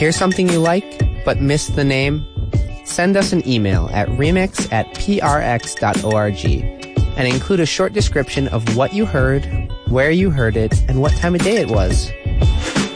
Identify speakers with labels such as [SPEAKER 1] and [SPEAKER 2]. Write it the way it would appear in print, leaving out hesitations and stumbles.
[SPEAKER 1] Hear something you like, but missed the name? Send us an email at remix@prx.org and include a short description of what you heard, where you heard it, and what time of day it was.